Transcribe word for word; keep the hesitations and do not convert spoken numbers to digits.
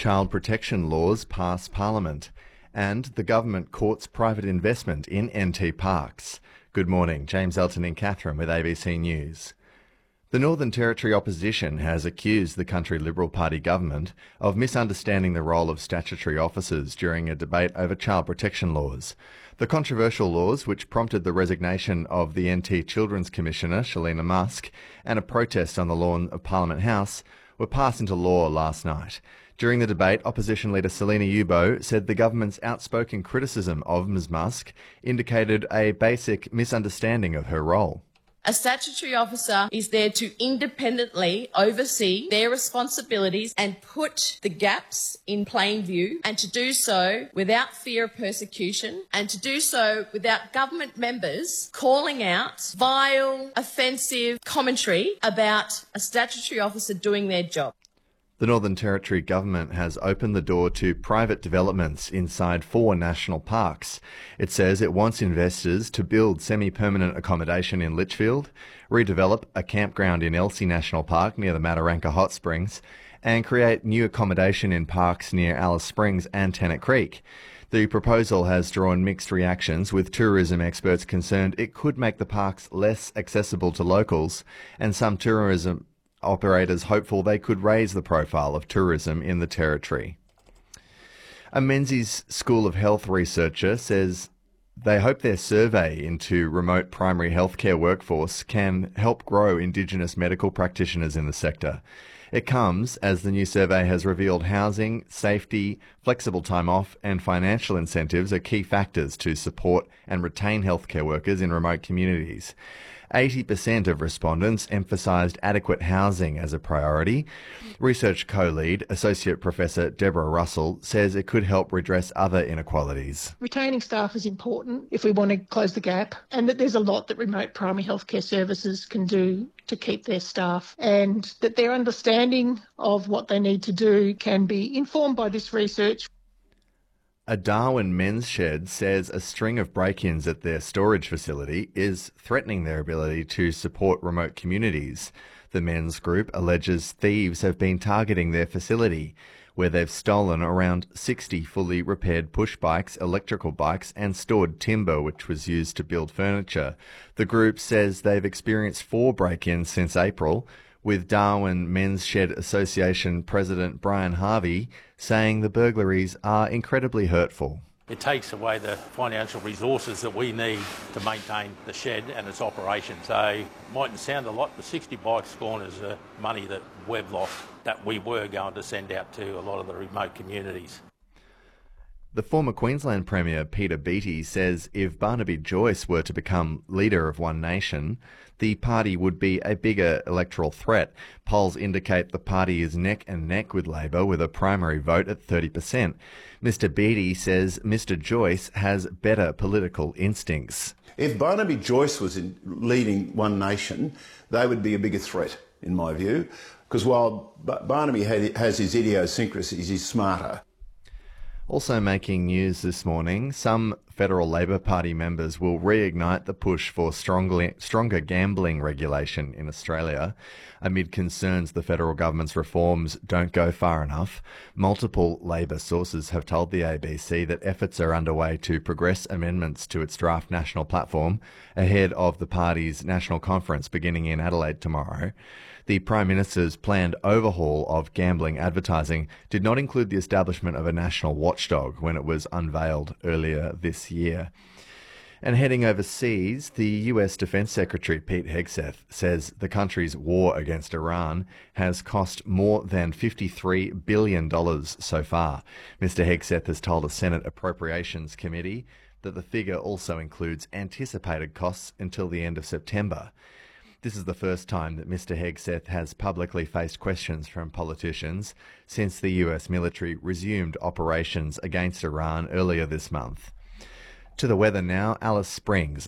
child protection laws pass Parliament, and the government courts private investment in N T parks. Good morning, James Elton in Katherine with A B C News. The Northern Territory opposition has accused the country Liberal Party government of misunderstanding the role of statutory officers during a debate over child protection laws. The controversial laws, which prompted the resignation of the N T Children's Commissioner, Shalina Musk, and a protest on the lawn of Parliament House, were passed into law last night. During the debate, opposition leader Selina Yubo said the government's outspoken criticism of Miz Musk indicated a basic misunderstanding of her role. A statutory officer is there to independently oversee their responsibilities and put the gaps in plain view, and to do so without fear of persecution, and to do so without government members calling out vile, offensive commentary about a statutory officer doing their job. The Northern Territory government has opened the door to private developments inside four national parks. It says it wants investors to build semi-permanent accommodation in Litchfield, redevelop a campground in Elsey National Park near the Mataranka Hot Springs, and create new accommodation in parks near Alice Springs and Tennant Creek. The proposal has drawn mixed reactions, with tourism experts concerned it could make the parks less accessible to locals, and some tourism operators hopeful they could raise the profile of tourism in the Territory. A Menzies School of Health researcher says they hope their survey into remote primary healthcare workforce can help grow Indigenous medical practitioners in the sector. It comes as the new survey has revealed housing, safety, flexible time off and financial incentives are key factors to support and retain healthcare workers in remote communities. eighty percent of respondents emphasised adequate housing as a priority. Research co-lead, Associate Professor Deborah Russell, says it could help redress other inequalities. Retaining staff is important if we want to close the gap, and that there's a lot that remote primary healthcare services can do to keep their staff, and that their understanding of what they need to do can be informed by this research. A Darwin men's shed says a string of break-ins at their storage facility is threatening their ability to support remote communities. The men's group alleges thieves have been targeting their facility, where they've stolen around sixty fully repaired push bikes, electrical bikes and stored timber which was used to build furniture. The group says they've experienced four break-ins since April, with Darwin Men's Shed Association President Brian Harvey saying the burglaries are incredibly hurtful. It takes away the financial resources that we need to maintain the shed and its operation. So it mightn't sound a lot, but sixty bikes gone is uh, money that we've lost that we were going to send out to a lot of the remote communities. The former Queensland Premier Peter Beattie says if Barnaby Joyce were to become leader of One Nation, the party would be a bigger electoral threat. Polls indicate the party is neck and neck with Labor, with a primary vote at thirty percent. Mister Beattie says Mister Joyce has better political instincts. If Barnaby Joyce was in leading One Nation, they would be a bigger threat, in my view, because while Barnaby has his idiosyncrasies, he's smarter. Also making news this morning, some Federal Labor Party members will reignite the push for stronger, stronger gambling regulation in Australia. Amid concerns the federal government's reforms don't go far enough, multiple Labor sources have told the A B C that efforts are underway to progress amendments to its draft national platform ahead of the party's national conference beginning in Adelaide tomorrow. The Prime Minister's planned overhaul of gambling advertising did not include the establishment of a national watchdog when it was unveiled earlier this year. And heading overseas, the U S Defence Secretary Pete Hegseth says the country's war against Iran has cost more than fifty-three billion dollars so far. Mister Hegseth has told a Senate Appropriations Committee that the figure also includes anticipated costs until the end of September. This is the first time that Mister Hegseth has publicly faced questions from politicians since the U S military resumed operations against Iran earlier this month. To the weather now, Alice Springs